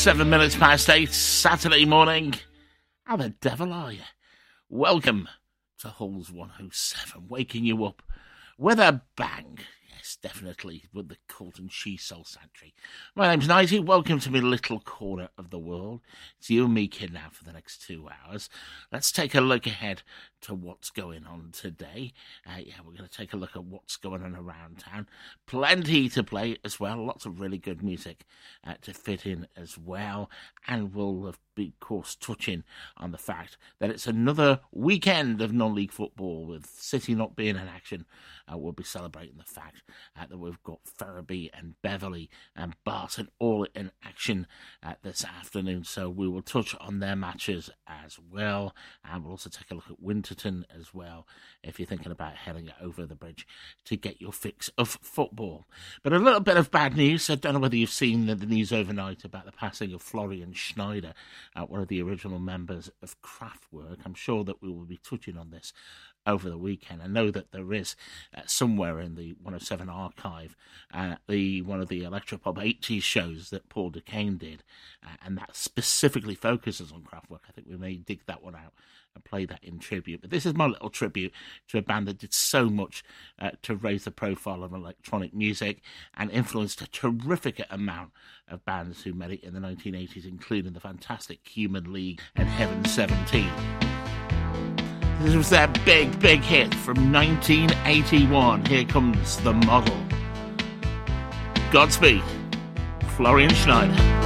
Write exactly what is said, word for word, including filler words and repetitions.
Seven minutes past eight, Saturday morning. How the devil are you? Welcome to Hull's one oh seven, waking you up with a bang. Yes, definitely, with the Colton She Soul Sanctuary. My name's Nighty. Welcome to my little corner of the world. It's you and me, kid, now for the next two hours. Let's take a look ahead to what's going on today. Uh, yeah, we're going to take a look at what's going on around town. Plenty to play as well. Lots of really good music uh, to fit in as well. And we'll, of course, touching on the fact that it's another weekend of non-league football with City not being in action. Uh, we'll be celebrating the fact uh, that we've got Ferriby and Beverley and Barton all in action uh, this afternoon. So we will touch on their matches as well. And we'll also take a look at Winterton as well, if you're thinking about heading over the bridge to get your fix of football. But a little bit of bad news. I don't know whether you've seen the, the news overnight about the passing of Florian Schneider, uh, one of the original members of Kraftwerk. I'm sure that we will be touching on this over the weekend. I know that there is uh, somewhere in the one oh seven archive uh, the one of the Electropop eighties shows that Paul Duquesne did, uh, and that specifically focuses on Kraftwerk. I think we may dig that one out and play that in tribute. But this is my little tribute to a band that did so much uh, to raise the profile of electronic music and influenced a terrific amount of bands who made it in the nineteen eighties, including the fantastic Human League and Heaven seventeen. This was their big, big hit from nineteen eighty-one. Here comes The Model. Godspeed, Florian Schneider.